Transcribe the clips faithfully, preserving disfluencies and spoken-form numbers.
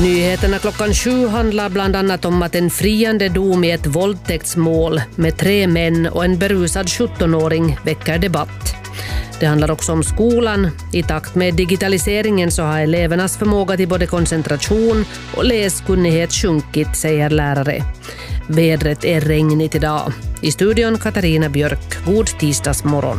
Nyheterna klockan sju handlar bland annat om att en friande dom i ett våldtäktsmål med tre män och en berusad sjuttonåring väcker debatt. Det handlar också om skolan. I takt med digitaliseringen så har elevernas förmåga till både koncentration och läskunnighet sjunkit, säger lärare. Vädret är regnigt idag. I studion Katarina Björk. God tisdagsmorgon.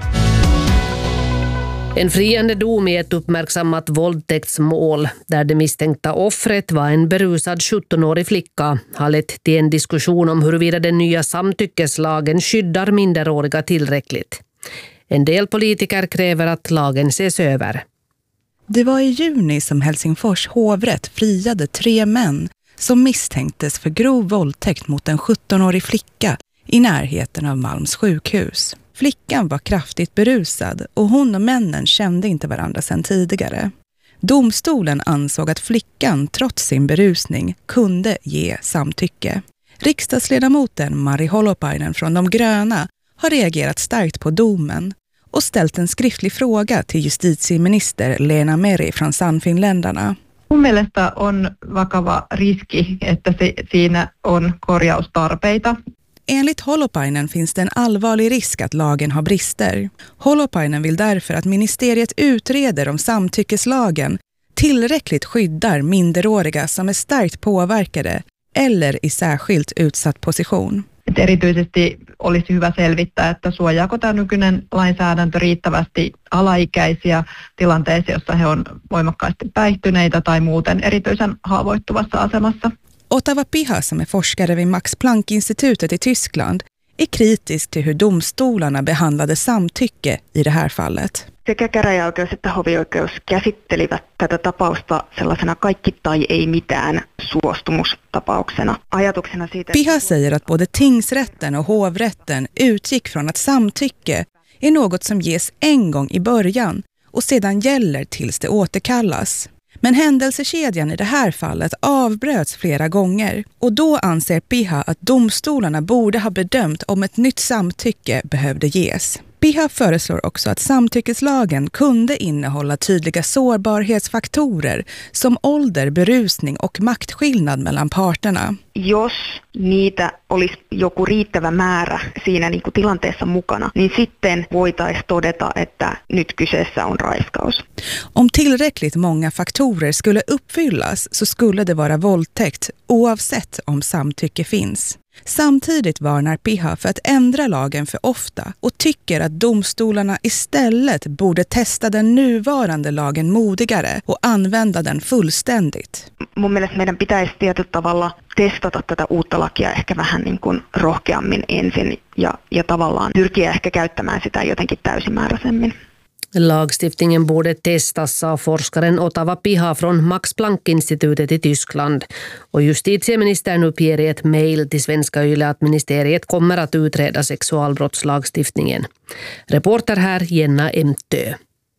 En friande dom i ett uppmärksammat våldtäktsmål där det misstänkta offret var en berusad sjuttonårig flicka har lett till en diskussion om huruvida den nya samtyckeslagen skyddar minderåriga tillräckligt. En del politiker kräver att lagen ses över. Det var i juni som Helsingfors hovrätt friade tre män som misstänktes för grov våldtäkt mot en sjuttonårig flicka i närheten av Malms sjukhus. Flickan var kraftigt berusad och hon och männen kände inte varandra sedan tidigare. Domstolen ansåg att flickan trots sin berusning kunde ge samtycke. Riksdagsledamoten Mari Holopainen från De gröna har reagerat starkt på domen och ställt en skriftlig fråga till justitieminister Leena Meri från Sannfinländarna. Mun mielestä on vakava riski, että siinä on korjaustarpeita. Enligt Holopainen finns det en allvarlig risk att lagen har brister. Holopainen vill därför att ministeriet utreder om samtyckeslagen tillräckligt skyddar minderåriga som är starkt påverkade eller i särskilt utsatt position. Et erityisesti olisi hyvä selvittää, että suojaako tämä nykyinen lainsäädäntö riittävästi alaikäisiä tilanteissa, jossa he on voimakkaasti päihtyneitä tai muuten erityisen haavoittuvassa asemassa. Ottava Piha, som är forskare vid Max Planck-institutet i Tyskland, är kritisk till hur domstolarna behandlade samtycke i det här fallet. Sekä käräjäoikeus että hovioikeus käsittelivät tätä tapausta sellaisena kaikki tai ei mitään suostumustapauksena. Ajatuksena siitä... Piha säger att både tingsrätten och hovrätten utgick från att samtycke är något som ges en gång i början och sedan gäller tills det återkallas. Men händelsekedjan i det här fallet avbröts flera gånger och då anser Piha att domstolarna borde ha bedömt om ett nytt samtycke behövde ges. Piha föreslår också att samtyckeslagen kunde innehålla tydliga sårbarhetsfaktorer som ålder, berusning och maktskillnad mellan parterna. Jos niitä olisi joku riittävä määrä siinä niin kuin tilanteessa mukana, niin sitten voitaisiin todeta, että nyt kyseessä on raiskaus. Om tillräckligt många faktorer skulle uppfyllas så skulle det vara våldtäkt oavsett om samtycke finns. Samtidigt varnar Piha för att ändra lagen för ofta och tycker att domstolarna istället borde testa den nuvarande lagen modigare och använda den fullständigt. Mun mielestä meidän pitäisi tietyllä tavalla testata tätä uutta lakia ehkä vähän niin kuin rohkeammin ensin ja, ja tavallaan pyrkiä ehkä käyttämään sitä jotenkin täysimääräisemmin. Lagstiftningen borde testas, sa forskaren Ottava Piha från Max Planck-institutet i Tyskland. Och justitieministern uppger i ett mejl till Svenska Yle att ministeriet kommer att utreda sexualbrottslagstiftningen. Reporter här Jenna Emtö.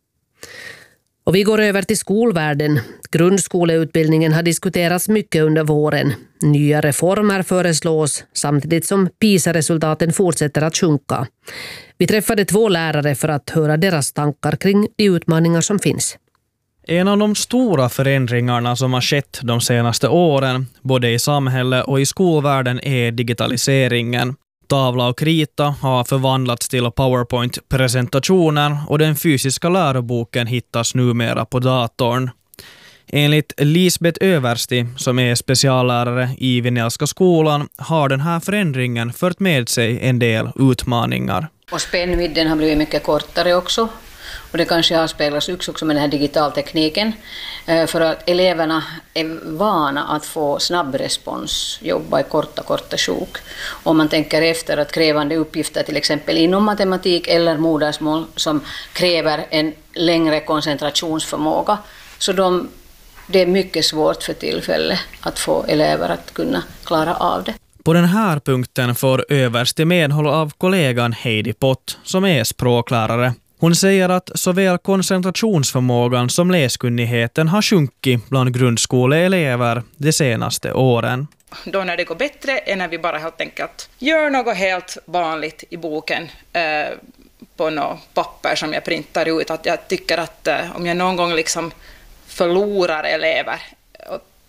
Och vi går över till skolvärlden. Grundskoleutbildningen har diskuterats mycket under våren. Nya reformer föreslås samtidigt som PISA-resultaten fortsätter att sjunka. Vi träffade två lärare för att höra deras tankar kring de utmaningar som finns. En av de stora förändringarna som har skett de senaste åren, både i samhället och i skolvärlden, är digitaliseringen. Tavla och krita har förvandlats till PowerPoint-presentationer och den fysiska läroboken hittas numera på datorn. Enligt Lisbeth Översti, som är speciallärare i Vinelska skolan, har den här förändringen fört med sig en del utmaningar. Och spännvidden har blivit mycket kortare också. Och det kanske har speglats också med den här digitaltekniken. För att eleverna är vana att få snabb respons, jobba i korta, korta sjok. Om man tänker efter att krävande uppgifter till exempel inom matematik eller modersmål som kräver en längre koncentrationsförmåga. Så de, det är mycket svårt för tillfället att få elever att kunna klara av det. På den här punkten får Översti medhåll av kollegan Heidi Pott som är språklärare. Hon säger att såväl koncentrationsförmågan som läskunnigheten har sjunkit bland grundskoleelever de senaste åren. Då när det går bättre är när vi bara helt enkelt gör något helt vanligt i boken eh, på något papper som jag printar ut. Att jag tycker att eh, om jag någon gång liksom förlorar elever och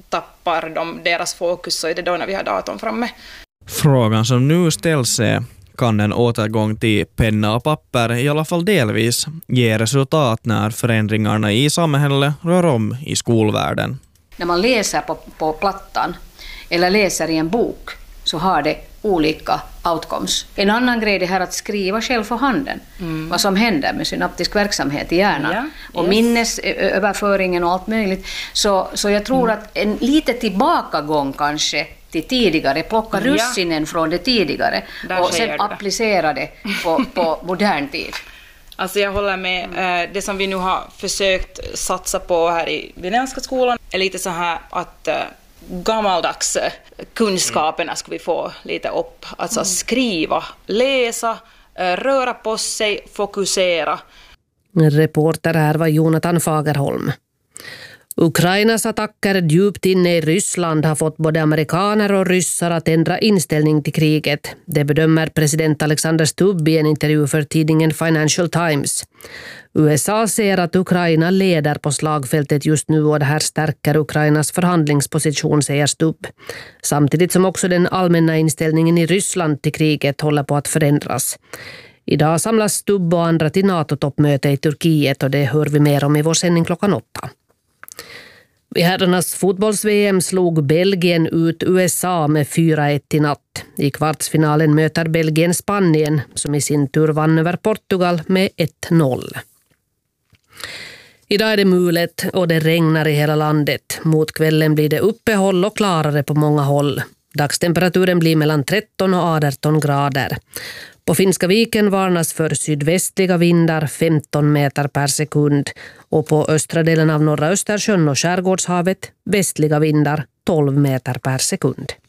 tappar de deras fokus, så är det då när vi har datorn framme. Frågan som nu ställs är: kan en återgång till penna och papper i alla fall delvis ge resultat när förändringarna i samhället rör om i skolvärlden? När man läser på, på plattan eller läser i en bok så har det olika outcomes. En annan grej är här att skriva själv för handen. Mm. Vad som händer med synaptisk verksamhet i hjärnan. Ja, och yes. minnesöverföringen och allt möjligt. Så, så jag tror mm. att en lite tillbakagång kanske till tidigare, plocka russinen ja. från det tidigare där och sen applicera det på, på modern tid. Alltså jag håller med. Mm. Det som vi nu har försökt satsa på här i Vinelska skolan är lite så här att gammaldags kunskaperna ska vi få lite upp. Alltså skriva, läsa, röra på sig, fokusera. Reporter här var Jonathan Fagerholm. Ukrainas attacker djupt inne i Ryssland har fått både amerikaner och ryssar att ändra inställning till kriget. Det bedömer president Alexander Stubb i en intervju för tidningen Financial Times. U S A ser att Ukraina leder på slagfältet just nu och det här stärker Ukrainas förhandlingsposition, säger Stubb. Samtidigt som också den allmänna inställningen i Ryssland till kriget håller på att förändras. Idag samlas Stubb och andra till NATO-toppmöte i Turkiet och det hör vi mer om i vår sändning klockan åtta. I herrarnas fotbolls-V M slog Belgien ut U S A med fyra ett i natt. I kvartsfinalen möter Belgien Spanien som i sin tur vann över Portugal med ett noll. Idag är det mulet och det regnar i hela landet. Mot kvällen blir det uppehåll och klarare på många håll. Dagstemperaturen blir mellan tretton och arton grader. På Finska viken varnas för sydvästliga vindar femton meter per sekund och på östra delen av norra Östersjön och Skärgårdshavet västliga vindar tolv meter per sekund.